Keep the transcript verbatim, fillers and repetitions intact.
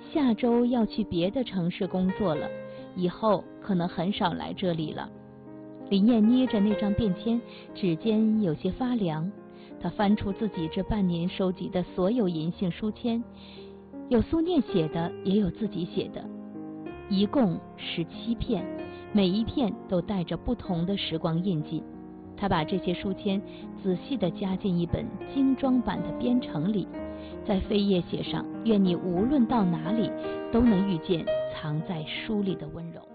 下周要去别的城市工作了，以后可能很少来这里了。林燕捏着那张便签，指尖有些发凉。她翻出自己这半年收集的所有银杏书签，有苏念写的，也有自己写的，一共十七片，每一片都带着不同的时光印记。他把这些书签仔细地加进一本精装版的编程里，在扉页写上愿你无论到哪里都能遇见藏在书里的温柔。